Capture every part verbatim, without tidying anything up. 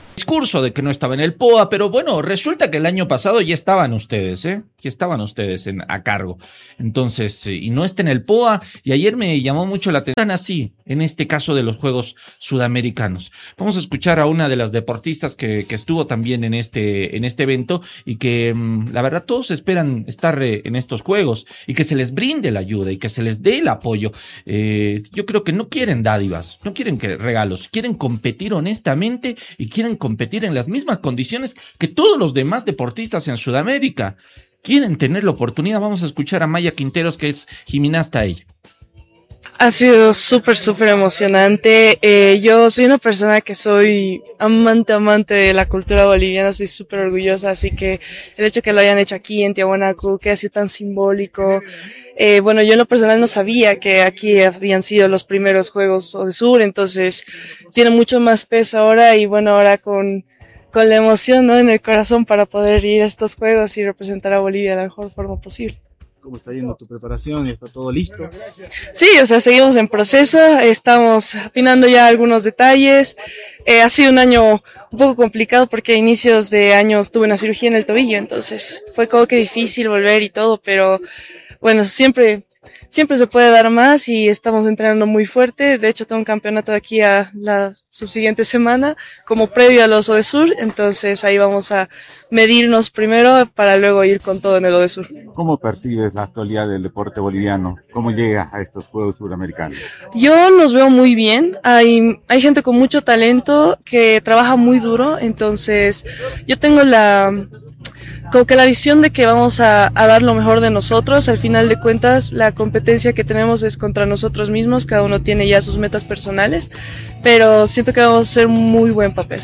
discurso de que no estaba en el P O A, pero bueno, resulta que el año pasado ya estaban ustedes, ¿eh? Ya estaban ustedes en, a cargo. Entonces, eh, y no está en el P O A, y ayer me llamó mucho la atención. Están así, en este caso de los Juegos Sudamericanos. Vamos a escuchar a una de las deportistas que, que estuvo también en este, en este evento y que, mmm, la verdad, todos esperan estar eh, en estos Juegos y que se les brinde la ayuda y que se les dé el apoyo. Eh, yo creo que no quieren dádivas, no quieren que regalos, quieren competir honestamente y quieren competir en las mismas condiciones que todos los demás deportistas en Sudamérica. Quieren tener la oportunidad. Vamos a escuchar a Maya Quinteros, que es gimnasta ella. Ha sido súper, súper emocionante. Eh, yo soy una persona que soy amante, amante de la cultura boliviana, soy súper orgullosa, así que el hecho que lo hayan hecho aquí en Tiahuanaco, que ha sido tan simbólico. Eh, bueno, yo en lo personal no sabía que aquí habían sido los primeros Juegos Odesur, entonces tiene mucho más peso ahora y bueno, ahora con, con la emoción, ¿no?, en el corazón para poder ir a estos Juegos y representar a Bolivia de la mejor forma posible. ¿Cómo está yendo tu preparación? ¿Ya está todo listo? Sí, o sea, seguimos en proceso, estamos afinando ya algunos detalles. Eh, ha sido un año un poco complicado porque a inicios de año tuve una cirugía en el tobillo, entonces fue como que difícil volver y todo, pero bueno, siempre, siempre se puede dar más y estamos entrenando muy fuerte. De hecho, tengo un campeonato de aquí a la subsiguiente semana como previo a los Odesur, entonces ahí vamos a medirnos primero para luego ir con todo en el Odesur. ¿Cómo percibes la actualidad del deporte boliviano? ¿Cómo llega a estos Juegos Suramericanos? Yo los veo muy bien, hay, hay gente con mucho talento que trabaja muy duro, entonces yo tengo la... como que la visión de que vamos a, a dar lo mejor de nosotros. Al final de cuentas, la competencia que tenemos es contra nosotros mismos, cada uno tiene ya sus metas personales, pero siento que vamos a hacer un muy buen papel.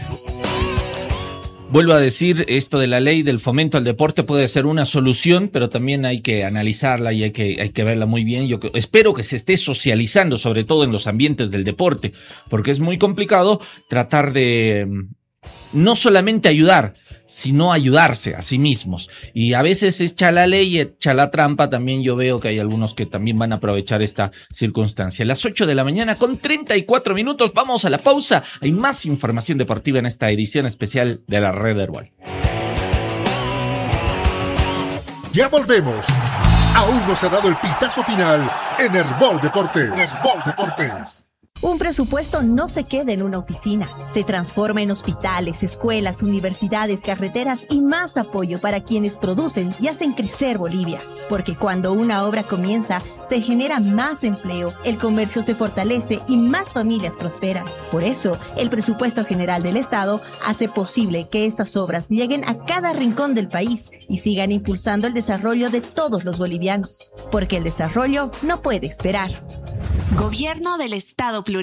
Vuelvo a decir, esto de la ley del fomento al deporte puede ser una solución, pero también hay que analizarla y hay que, hay que verla muy bien. Yo espero que se esté socializando, sobre todo en los ambientes del deporte, porque es muy complicado tratar de no solamente ayudar, sino ayudarse a sí mismos. Y a veces echa la ley, echa la trampa. También yo veo que hay algunos que también van a aprovechar esta circunstancia. A las ocho de la mañana con treinta y cuatro minutos, vamos a la pausa. Hay más información deportiva en esta edición especial de la Red Herbol. Ya volvemos. Aún no se ha dado el pitazo final en Herbol Deportes. Herbol Deportes. Un presupuesto no se queda en una oficina, se transforma en hospitales, escuelas, universidades, carreteras y más apoyo para quienes producen y hacen crecer Bolivia. Porque cuando una obra comienza, se genera más empleo, el comercio se fortalece y más familias prosperan. Por eso, el presupuesto general del Estado hace posible que estas obras lleguen a cada rincón del país y sigan impulsando el desarrollo de todos los bolivianos. Porque el desarrollo no puede esperar. Gobierno del Estado Plural.